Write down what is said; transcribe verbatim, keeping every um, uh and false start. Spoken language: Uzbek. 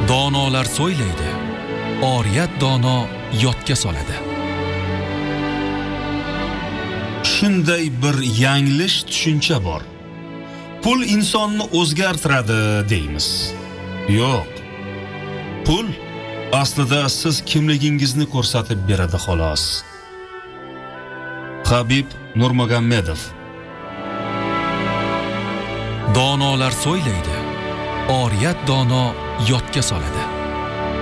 Donolar so'ylaydi, oriyat dono yodga soladi. Shunday bir yanglish tushuncha bor. Pul insonni o'zgartiradi deymiz. Yo'q. Pul aslida siz kimligingizni ko'rsatib beradi xolos. Habib Nurmagomedov. Donolar so'ylaydi, oriyat dono yodga soladi.